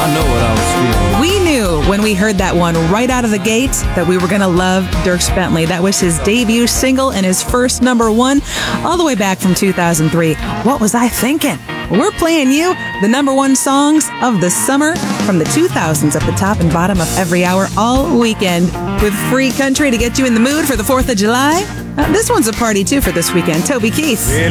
I know what I was feeling. We knew when we heard that one right out of the gate that we were going to love Dierks Bentley. That was his debut single and his first #1 all the way back from 2003. What was I thinking? We're playing you the #1 songs of the summer from the 2000s at the top and bottom of every hour all weekend with free country to get you in the mood for the 4th of July. This one's a party too for this weekend. Toby Keith.